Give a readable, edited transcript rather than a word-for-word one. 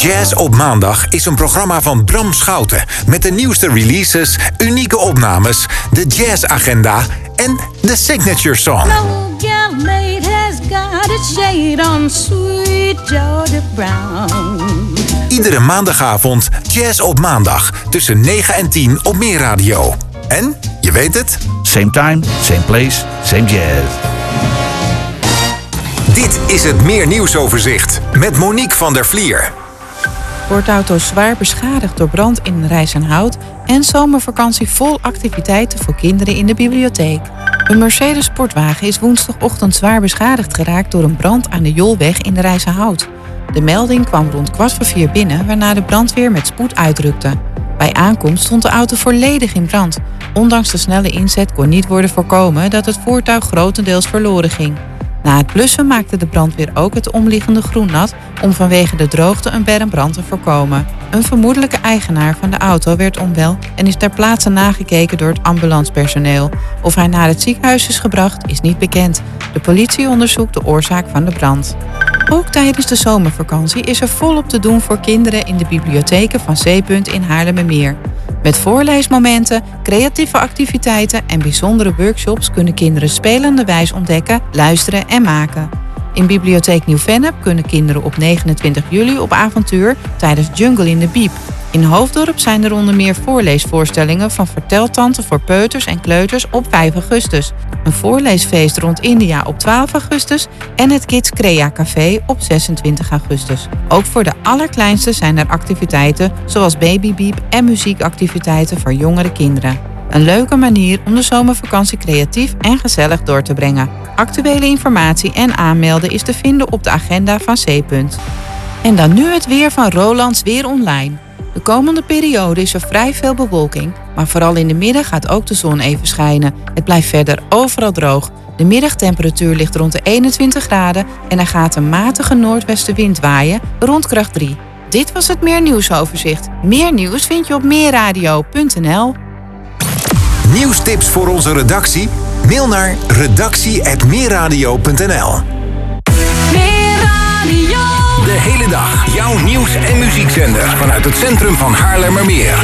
Jazz op maandag is een programma van Bram Schouten met de nieuwste releases, unieke opnames, de jazzagenda en de signature song. No gal mate has got a shade on sweet Georgia Brown. Iedere maandagavond Jazz op maandag tussen 9 en 10 op Meer Radio. En, je weet het, Same time, same place, same jazz. dit is het Meer Nieuwsoverzicht met Monique van der Vlier. Sportauto zwaar beschadigd door brand in Rijsenhout en zomervakantie vol activiteiten voor kinderen in de bibliotheek. Een Mercedes sportwagen is woensdagochtend zwaar beschadigd geraakt door een brand aan de Jolweg in de Rijsenhout. De melding kwam rond 3:15 binnen, waarna de brandweer met spoed uitrukte. Bij aankomst stond de auto volledig in brand. Ondanks de snelle inzet kon niet worden voorkomen dat het voertuig grotendeels verloren ging. Na het blussen maakte de brandweer ook het omliggende groen nat om vanwege de droogte een bermbrand te voorkomen. Een vermoedelijke eigenaar van de auto werd onwel en is ter plaatse nagekeken door het ambulancepersoneel. Of hij naar het ziekenhuis is gebracht is niet bekend. De politie onderzoekt de oorzaak van de brand. Ook tijdens de zomervakantie is er volop te doen voor kinderen in de bibliotheken van C-Punt in Haarlemmermeer. Met voorleesmomenten, creatieve activiteiten en bijzondere workshops kunnen kinderen spelenderwijs ontdekken, luisteren en maken. In Bibliotheek Nieuw-Vennep kunnen kinderen op 29 juli op avontuur tijdens Jungle in de Biep. In Hoofddorp zijn er onder meer voorleesvoorstellingen van verteltanten voor peuters en kleuters op 5 augustus. Een voorleesfeest rond India op 12 augustus en het Kids Crea Café op 26 augustus. Ook voor de allerkleinste zijn er activiteiten zoals babybiep en muziekactiviteiten voor jongere kinderen. Een leuke manier om de zomervakantie creatief en gezellig door te brengen. Actuele informatie en aanmelden is te vinden op de agenda van C-Punt. En dan nu het weer van Rolands Weer Online. De komende periode is er vrij veel bewolking, maar vooral in de middag gaat ook de zon even schijnen. Het blijft verder overal droog. De middagtemperatuur ligt rond de 21 graden en er gaat een matige noordwestenwind waaien rond kracht 3. Dit was het Meer Nieuwsoverzicht. Meer nieuws vind je op meerradio.nl. Nieuwstips voor onze redactie? Mail naar redactie@meerradio.nl. Meer radio. De hele dag jouw nieuws- en muziekzender vanuit het centrum van Haarlemmermeer.